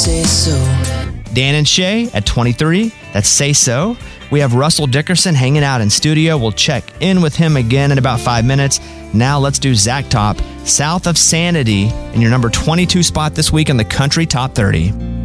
say so. Dan and Shay at 23. That's Say So. We have Russell Dickerson hanging out in studio. We'll check in with him again in about 5 minutes. Now let's do Zach Top, South of Sanity, in your number 22 spot this week in the Country Top 30.